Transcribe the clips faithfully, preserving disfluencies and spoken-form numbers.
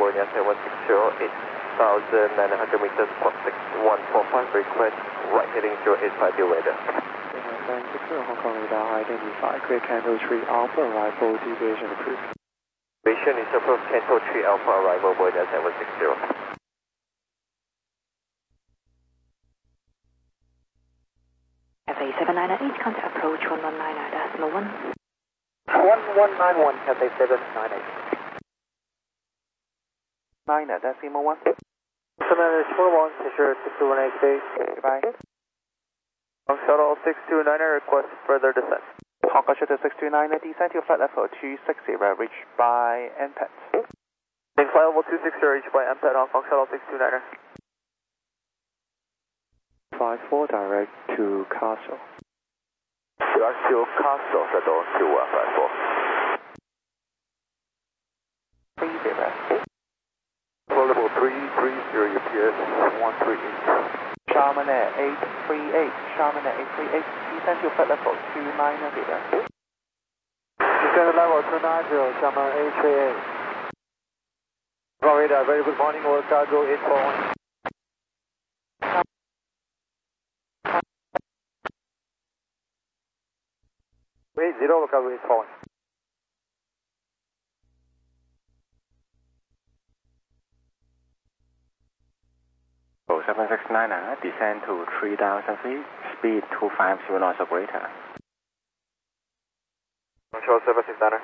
boarding at one six zero, eight thousand nine hundred meters, port six one four five, request right heading zero eight five, your weather. nine six zero, Hong Kong radar identified, clear Canto three Alpha, arrival, deviation approved. Deviation is approved, Canto three Alpha, arrival, boarding at one six zero. Cathay seven nine eight, contact approach one one nine nine decimal one. one one nine one, Cathay seven nine eight. nine decimal one. seven nine eight four one, Fisher six two one eight base. Goodbye. Hong Shuttle six two nine zero, request further descent. Hong Kong Shuttle six two nine, descent to flight level two sixty, reached by M P E T. Flight level two sixty, reached by M P E T, Hong Kong Shuttle six two nine zero. Five four, direct to Castle. Direct to Castle, settle to one five four. Three zero. Level three three zero, U P S one three eight. Charman Air eight three eight, Charman Air eight three eight, descent to flight level two nine zero. Descent level two nine zero, Charman eight three eight. Radar, very good morning, we'll cargo eight four one. eight zero, we'll cargo eight four one. seven six nine, descend to three thousand feet, speed two five zero knots or greater. Control seven six nine.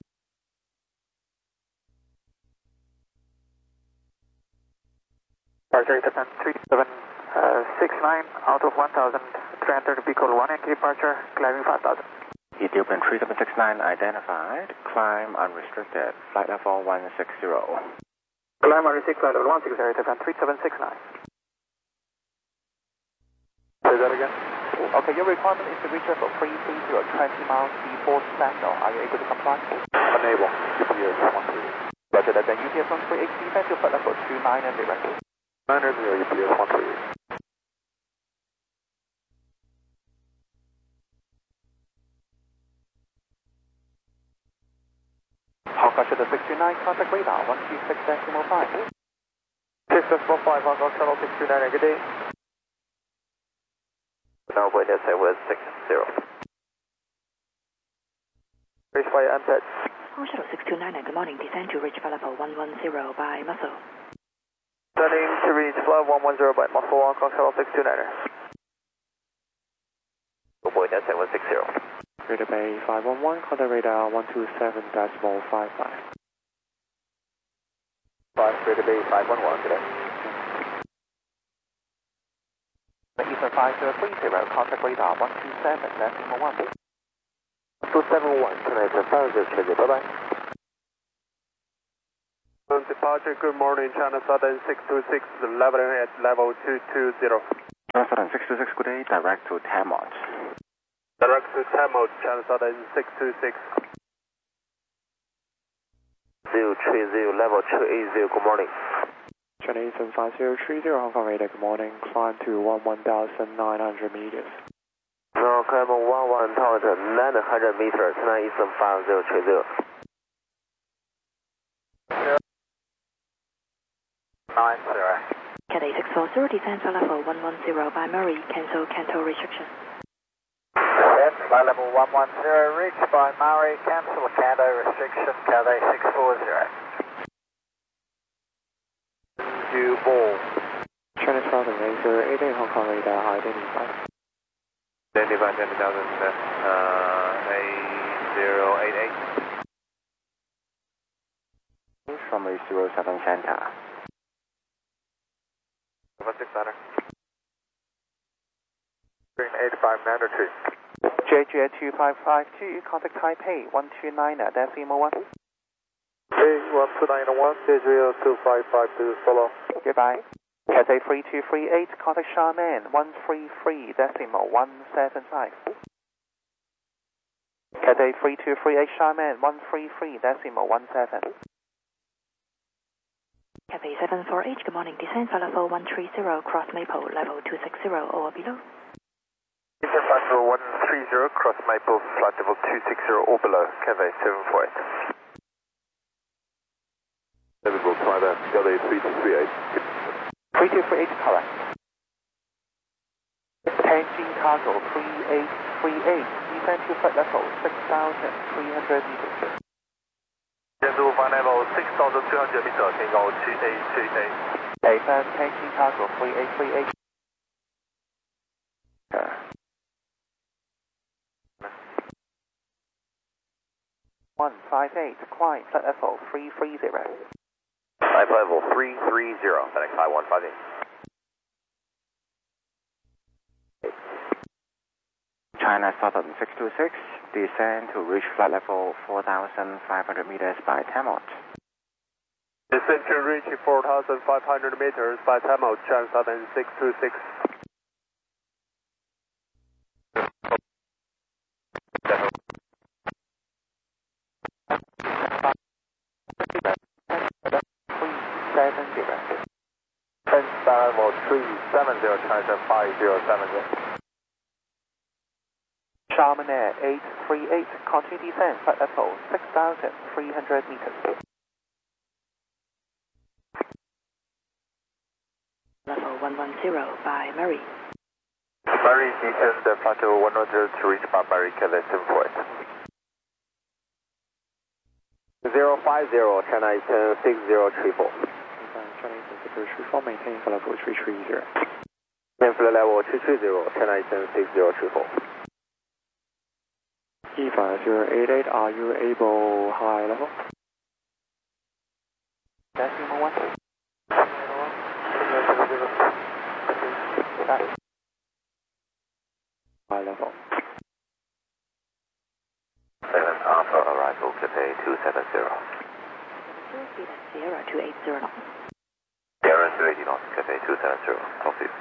Departure descent three seven six nine, out of one thousand three hundred, be code one, and departure, climbing five thousand. Ethiopian three seven six nine identified, climb unrestricted, flight level one six zero. Climb unrestricted, flight level one six zero, descent three seven six nine. Say that again. Okay, your requirement is to reach level three three zero, twenty miles before Sentinel. Are you able to comply? Unable. U P S one three eight. Roger that, then U P S one three eight, descend to flight level two nine zero. nine zero, U P S one three eight. Hong Kong Shuttle six two nine, contact radar one two six decimal five. six decimal five, Hong Kong Shuttle six two nine, good day. Now boarding at one six zero. Reached by M P E T. Hong Shuttle six two nine, good morning, descend to reach flight level one one zero by Muscle. Turning to reach flight one one zero by Muscle, Hong Kong Shuttle six two nine. Boarding at one six zero. Radar Bay five one one, contact radar one two seven decimal five five. five, Radar Bay five one one, good day. Eastern five zero three zero, contact radar one two seven decimal one. two seven one, tonight at five zero three zero, bye-bye. On departure, good morning, China Southern six two six, leveling at level two two zero. China Southern six two six, good day, direct to Tamot. Direct to Tamot, China Southern six two six. zero three zero, level two eight zero, good morning. China Eastern five zero three zero, Hong Kong radar, good morning, climb to one one thousand nine hundred meters. Now climb one one thousand nine hundred meters, China Eastern five zero three zero. nine zero. Cathay six four zero, descend flight level one one zero by Murray, cancel Canto restriction. Descent, flight level one one zero, reached by Maui, cancel Canto restriction, Cathay six four zero. Due ball. China Southern eight zero eight eight, Hong Kong radar identified. Identified ten thousand, uh, eight zero eight eight. From a zero seven center. one six nine. Green eighty-five Mandarin. J J two five five two, contact Taipei one two nine decimal one. Hey, one two nine one, J J two five five two, follow. Goodbye. Cathay three two three eight, contact Charman one three three decimal one seven five. Cathay three two three eight, Charman one three three decimal one seven. Cathay seven four eight, good morning, descend flight level one three zero, cross Maple, level two six zero or below. Eastern five zero one three zero, cross Maple, flight level two six zero or below, Cathay seven four eight. Level five China, Cathay three two three eight. three two three eight, correct. Tianjin cargo three eight three eight, descend to flight level six thousand three hundred meters. Descend to flight level six thousand three hundred meters, 天高七 A 七 A. Affirm Tianjin cargo three eight three eight. one five eight, climb flight level three three zero. Flight level three three zero, FedEx five one five eight. China Southern six two six, descend to reach flight level four thousand five hundred meters by Tamot. Descend to reach four thousand five hundred meters by Tamot, China Southern six two six. Level three seven zero, China five zero seven zero. Charman Air eight three eight, continue descent flight level six thousand three hundred meters. Level one one zero by Murray. Murray, descend the flight level one one zero to reach Barbary, Cathay seven four eight. zero five zero, China Eastern six zero three four. China Eastern six zero three four, maintain flight level three three zero. Maintain flight level three three zero, China Eastern six zero three four. E five zero eight eight, are you able high level? Decimal one. High level. seven Alpha arrival, Cathay two seven zero. Sierra two eight zero knots. Sierra two eighty knots, Cathay two seven zero. Talk to you.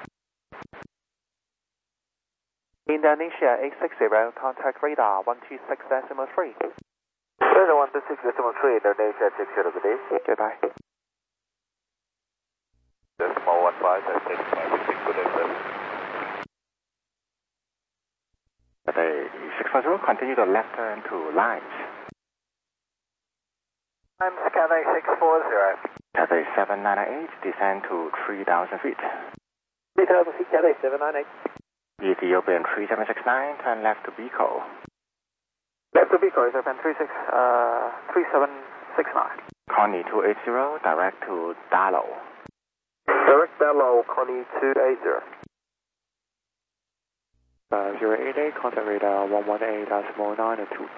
Indonesia eight six zero, contact radar one two six decimal three. Radar one two six decimal three, Indonesia six zero, good day. Goodbye. Decimal one five, six five six, good day, sir. Cathay six five zero, continue the left turn to Limes. Limes, Cathay six four zero. Cathay seven nine eight, descend to three thousand feet. three thousand feet, Cathay seven nine eight. Ethiopian three seven six nine, turn left to Biko. Left to Biko, Ethiopian three six, uh, three seven six nine. Connie two eight zero, direct to Dalo. Direct Dalo, Connie two eight zero. five zero eight eight, contact radar one one eight decimal nine two.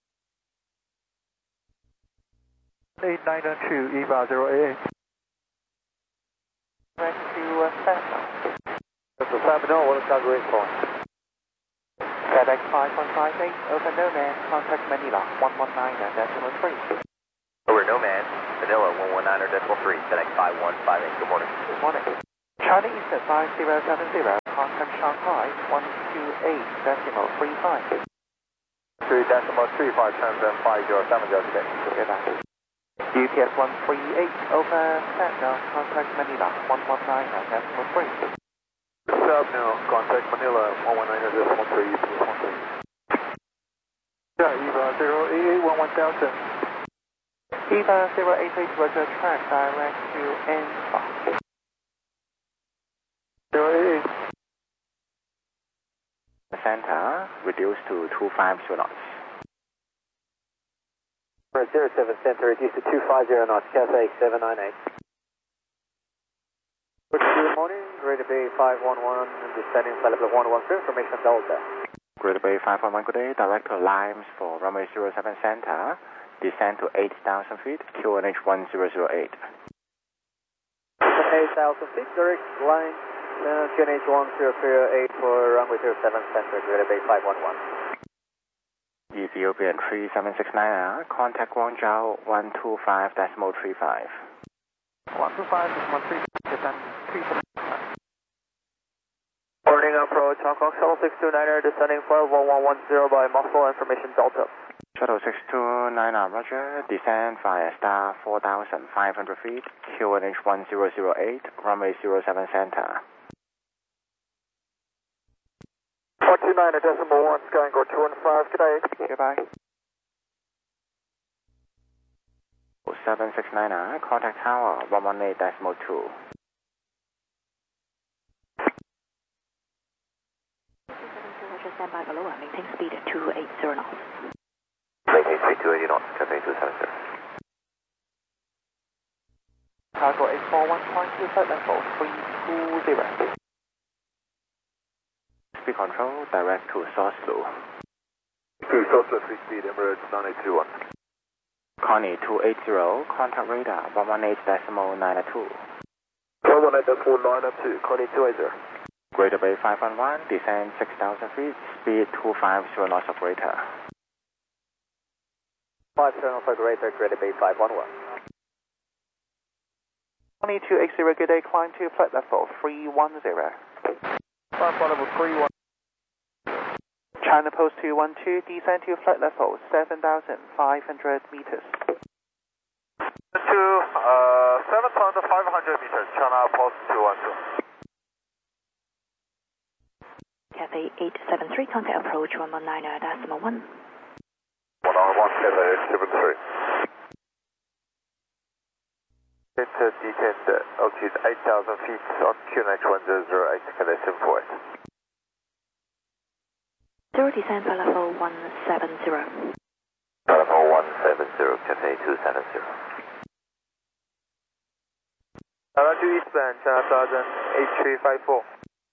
eight nine two, E V A zero eight eight. Direct to uh, Santa. That's the Sabino, what is that great for? FedEx five one five eight, open no man, contact Manila one one nine decimal three. Over no man, Manila one one nine decimal three, FedEx five one five eight, good morning. Good morning. China Eastern five zero seven zero, contact Shanghai one two eight decimal three five. three decimal three five, transcend five zero seven zero today. Goodbye. U P S one three eight, over Sentinel, contact Manila one one nine decimal three. Sabino, contact Manila one one nine decimal three, U P S one three. Yeah, E V A zero eight eight one one thousand. E V A zero eight eight, roger, track direct to N five. zero eight eight. Center, reduced to two five zero knots. zero seven center, reduced to two five zero knots, Cathay seven nine eight. Good morning, Greater Bay five one one, descending flight level one one zero, information Delta. Greater Bay five one one, good day, direct to Limes for runway zero seven center, descend to eight thousand feet, Q N H one zero zero eight. eight thousand feet, direct line, uh, Q N H one zero zero eight for runway zero seven center, Greater Bay five one one. Ethiopian three seven six nine, contact Guangzhou one two five decimal three five. one two five decimal three, descend three seven nine. Morning approach, Hong Kong Shuttle six two niner, descending flight one one one zero by Moscow, information Delta. Shuttle six two nine, roger, descend via star four thousand five hundred feet, Q N H one zero zero eight, runway zero seven center. four two nine decimal one, Skyangor two one five, good day. Goodbye. seven six nine nine, contact tower one one eight decimal two. Just stand by below and maintain speed at two eighty knots. Maintain speed two eighty knots, Cathay two seven zero. Cargo eight four one point two, flight level three two zero. Speed control, direct to source blue. To source blue, free speed, Emirates nine eight two one. Connie two eighty, contact radar one one eight decimal nine two. one one eight decimal nine two, Connie two eighty. Greater Bay five one one, descend six thousand feet, speed two fifty knots operator. five seven operator, Greater Bay five one one. Connie two eighty, good day, climb to flight level three one zero. Flight level three one. China Post two one two, descend to flight level seven thousand five hundred meters. To uh, seven thousand five hundred meters, China Post two one two. Cathay eight seven three, contact approach one one nine decimal one. one on one, Cathay eight seven three. It's uh, descend uh, altitude eight thousand feet on Q N H one zero zero eight, Cathay seven four eight. Zero descent for level one seven zero. Level one seven zero, Cathay two seven zero. Level two eastbound, China Thousand eight three five four.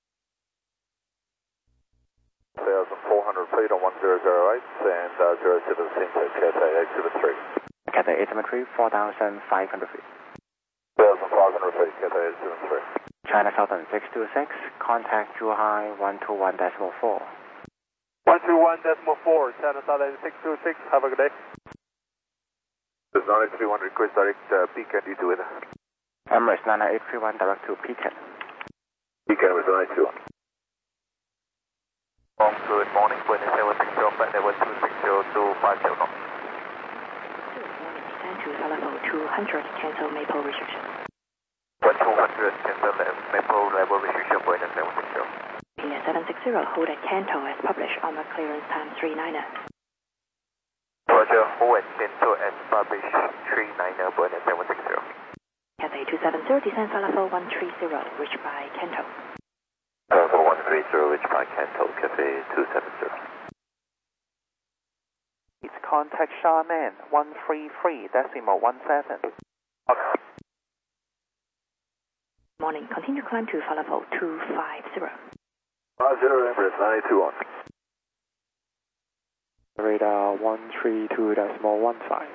one thousand four hundred feet on one zero zero eight and uh, zero seven center, Cathay eight seven three. Cathay eight seven three, four thousand five hundred feet. one thousand five hundred feet, Cathay eight seven three. China Southern six two six, contact Zhuhai one two one decimal four. one two one decimal four, China Southern six two six, have a good day. This is nine eight three one, request direct uh, Pecan, you do it. Emirates nine eight three one, direct to Pecan. Pecan was nine eight two one. Oh, good morning, Buenos seven six zero, flight level two six zero two five zero knots. Descend to level two hundred, cancel Maple restriction. one two hundred, cancel Maple level restriction, Buenos seven six zero. P S seven six zero, hold at Kanto as published on the clearance time three niner. Roger, hold at Kanto as published three niner, Buenos seven six zero. Cathay two seven zero, descend for level one three zero, reached by Kanto. Level one three zero, reached by Kanto, Cathay two seven zero. It's contact Xiamen one three three decimal one seven. Morning, continue climb to for level two five zero. five zero, Emirates nine eight two one. Radar one three two decimal one five.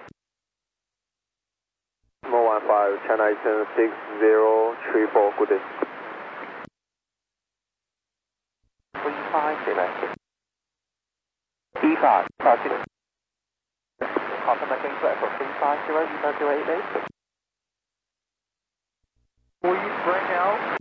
one five, China Eastern six zero three four, good day. three five zero. E five, uh, confirmation flight for three five zero, E five zero eight eight. Will you bring out?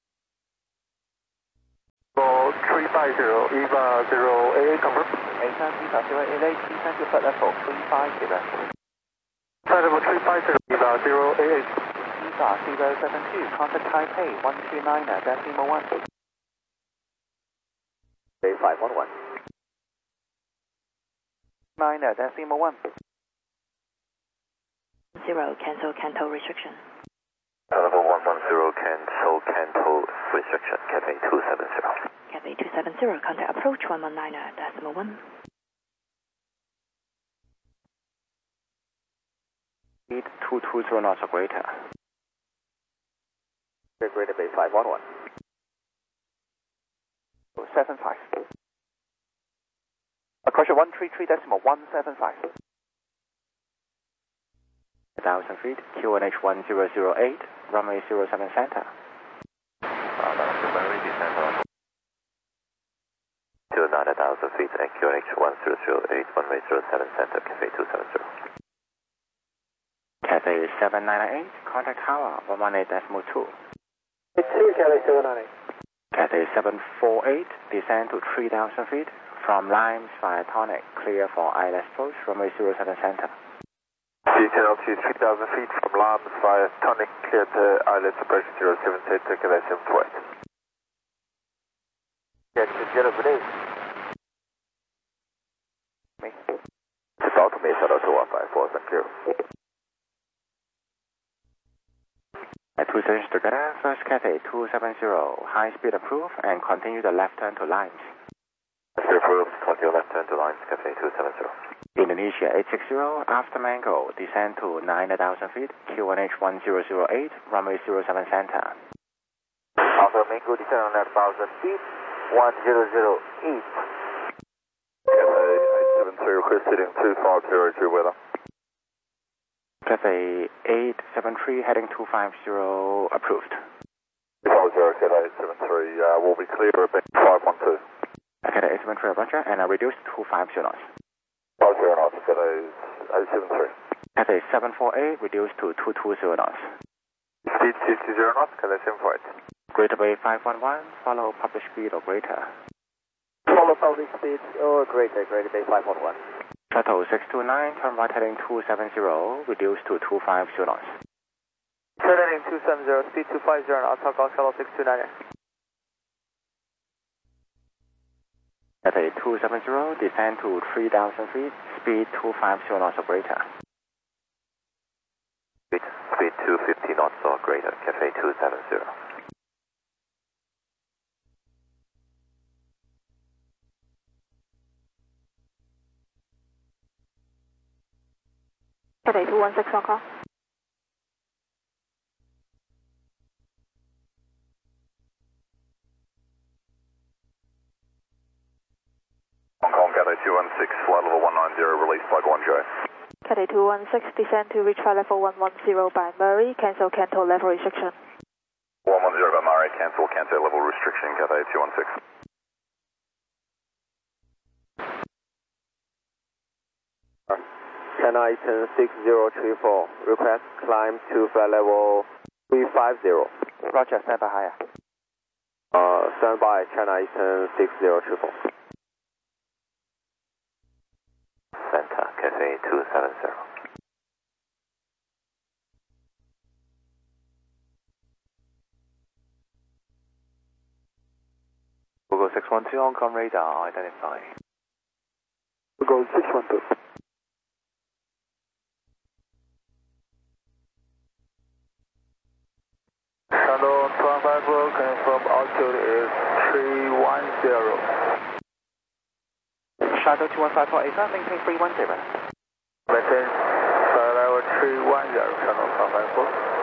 For three five zero, E five zero eight eight, confirm. eight nine E five zero eight eight, descend to flight level three five zero. Flight level three five zero, E five zero eight eight. E five zero seven two, contact Taipei one two nine decimal one. five one one. nine decimal one. Zero, cancel Kanto restriction. Level one one zero, cancel Kanto restriction, Cathay two seven zero. Cathay two seven zero, contact approach one one nine decimal one. Speed two two zero knots operator. Greater Bay five one one. seven five. Approach one three three decimal one seven five. one thousand feet, Q N H one zero zero eight, runway zero seven center. To nine thousand feet and Q N H one zero zero eight, runway zero seven center, Cathay two seven zero. Cathay seven nine eight, contact tower one one eight decimal two. It's two, Cathay seven nine eight. Cathay seven four eight, descend to three thousand feet, from Limes via Tonic, clear for I L S approach, runway zero seven center. Detail altitude three thousand feet from Limes via Tonic, clear to I L S approach zero seven center, Cathay seven four eight. Yes, good day. Me. South Mesa, two one five four, thank you. Two stations together, first Cathay two seven zero, high speed approved and continue the left turn to lines. Approved, continue left turn to lines, Cathay two seven zero. Indonesia eight six zero, after Mango, descend to nine thousand feet, Q one H one zero zero eight, runway zero seven center. After Mango, descend on nine thousand feet, one zero zero eight. Cathay eight seven three, request heading two five zero two weather. Cathay eight seven three, heading two five zero, approved. two five zero, Cathay eight seven three, uh, will be clear at five one two. Cathay eight seven three, roger, and I reduced two five zero knots. five zero knots, Cathay eight seven three. Cathay seven four eight, reduced to two two zero knots. Speed fifty knots, Cathay seven four eight. Greater Bay five one one, follow published speed or greater. Follow public speed or greater, Greater Bay five one one. Shuttle six two nine, turn right heading two seven zero, reduced to two five zero knots. Turn heading two seven zero, speed two five zero knots, Hong Kong Shuttle six two nine. Cathay two seven zero, descend to three thousand feet, speed two five zero knots or greater. Speed, speed two fifty knots or greater, Cathay two seven zero. Cathay two one six Hong Kong. Hong Kong, Cathay two one six, flight level one nine zero, released by Guangzhou. Cathay two one six, descend to reach flight level one one zero by Murray, cancel Canto level restriction. one one zero by Murray, cancel, cancel level restriction, Cathay two one six. China Eastern six zero three four, request climb to flight level three five zero. Roger, stand by higher. Uh, stand by, China Eastern six zero three four. Center, Cathay two seven zero. Google six one two, Hong Kong radar, identify. Google six one two. Shuttle two five zero, confirm altitude is three one zero. Shuttle two one five four, is that maintain three one zero? Maintain flight level three one zero, Shuttle two five four.